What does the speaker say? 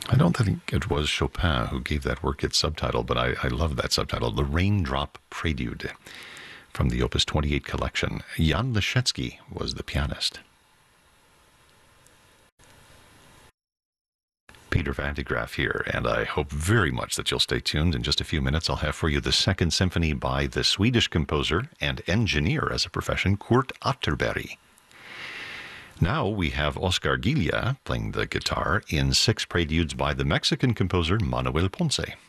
I don't think it was Chopin who gave that work its subtitle, but I love that subtitle, The Raindrop Prelude, from the Opus 28 collection. Jan Leschetski was the pianist. Peter Van de Graaff here, and I hope very much that you'll stay tuned. In just a few minutes, I'll have for you the Second Symphony by the Swedish composer and engineer as a profession, Kurt Atterberg. Now we have Oscar Gilla playing the guitar in 6 preludes by the Mexican composer Manuel Ponce.